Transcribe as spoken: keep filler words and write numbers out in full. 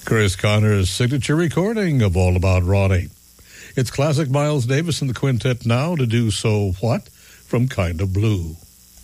Chris Connor's signature recording of All About Ronnie. It's classic Miles Davis and the Quintet now to do So What from Kind of Blue.